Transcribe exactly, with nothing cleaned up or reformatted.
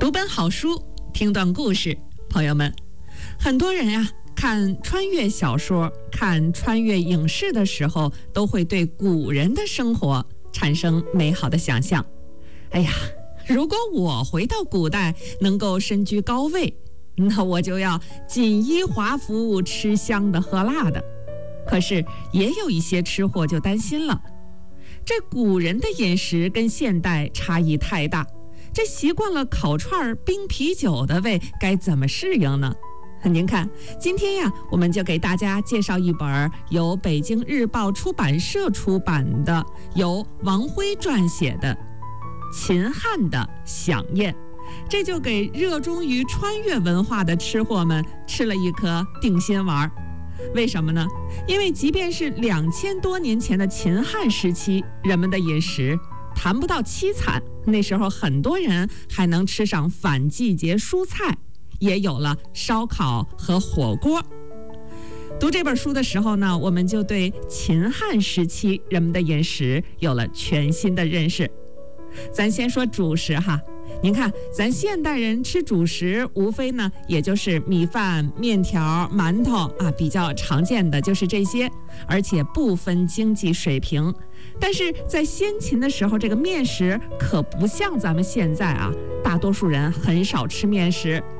读本好书，听段故事。朋友们，很多人呀、啊、看穿越小说、看穿越影视的时候，都会对古人的生活产生美好的想象。哎呀，如果我回到古代能够身居高位，那我就要锦衣华服，吃香的喝辣的。可是也有一些吃货就担心了，这古人的饮食跟现代差异太大，这习惯了烤串冰啤酒的胃该怎么适应呢？您看，今天呀，我们就给大家介绍一本由北京日报出版社出版的，由王辉撰写的《秦汉的飨宴》，这就给热衷于穿越文化的吃货们吃了一颗定心丸。为什么呢？因为即便是两千多年前的秦汉时期，人们的饮食谈不到凄惨，那时候很多人还能吃上反季节蔬菜，也有了烧烤和火锅。读这本书的时候呢，我们就对秦汉时期人们的饮食有了全新的认识。咱先说主食哈，您看咱现代人吃主食无非呢也就是米饭、面条、馒头啊，比较常见的就是这些，而且不分经济水平。但是在先秦的时候，这个面食可不像咱们现在啊，大多数人很少吃面食，